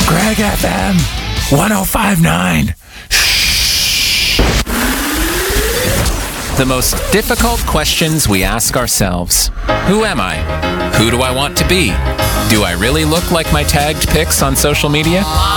Greg FM 1059. The most difficult questions we ask ourselves. Who am I? Who do I want to be? Do I really look like my tagged pics on social media?